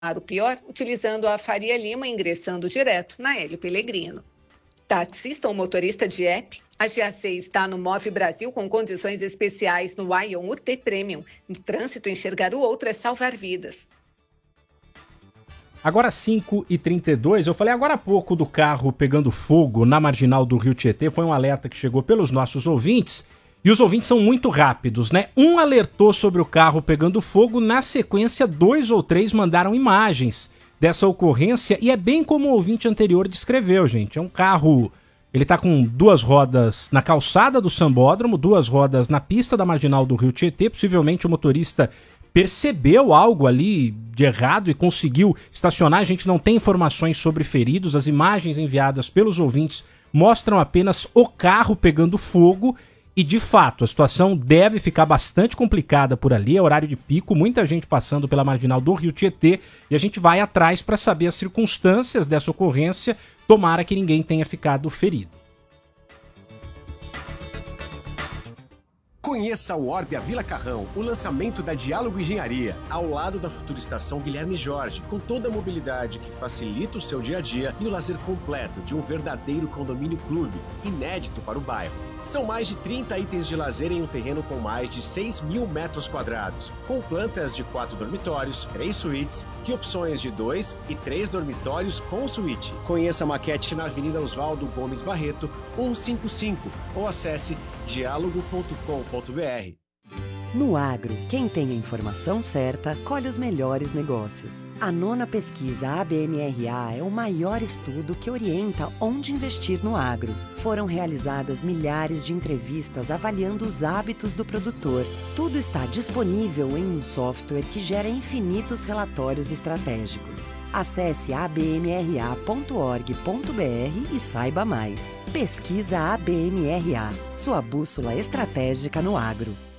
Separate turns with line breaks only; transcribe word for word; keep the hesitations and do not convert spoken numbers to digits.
o pior utilizando a Faria Lima ingressando direto na Hélio Pellegrino. Taxista ou motorista de app, a G A C está no Move Brasil com condições especiais no Ion U T Premium. No trânsito, enxergar o outro é salvar vidas.
Agora cinco e trinta e dois, eu falei agora há pouco do carro pegando fogo na marginal do Rio Tietê, foi um alerta que chegou pelos nossos ouvintes, e os ouvintes são muito rápidos, né? Um alertou sobre o carro pegando fogo, na sequência dois ou três mandaram imagens dessa ocorrência, e é bem como o ouvinte anterior descreveu, gente. É um carro, ele tá com duas rodas na calçada do Sambódromo, duas rodas na pista da marginal do Rio Tietê, possivelmente o motorista percebeu algo ali de errado e conseguiu estacionar. A gente não tem informações sobre feridos, as imagens enviadas pelos ouvintes mostram apenas o carro pegando fogo e, de fato, a situação deve ficar bastante complicada por ali, é horário de pico, muita gente passando pela marginal do Rio Tietê e a gente vai atrás para saber as circunstâncias dessa ocorrência, tomara que ninguém tenha ficado ferido.
Conheça o Orbia Vila Carrão, o lançamento da Diálogo Engenharia, ao lado da futura estação Guilherme Jorge, com toda a mobilidade que facilita o seu dia a dia e o lazer completo de um verdadeiro condomínio clube, inédito para o bairro. São mais de trinta itens de lazer em um terreno com mais de seis mil metros quadrados, com plantas de quatro dormitórios, três suítes e opções de dois e três dormitórios com suíte. Conheça a maquete na Avenida Oswaldo Gomes Barreto, cento e cinquenta e cinco, ou acesse diálogo ponto com ponto br.
No agro, quem tem a informação certa, colhe os melhores negócios. A nona pesquisa A B M R A é o maior estudo que orienta onde investir no agro. Foram realizadas milhares de entrevistas avaliando os hábitos do produtor. Tudo está disponível em um software que gera infinitos relatórios estratégicos. Acesse a b m r a ponto org ponto b r e saiba mais. Pesquisa A B M R A, sua bússola estratégica no agro.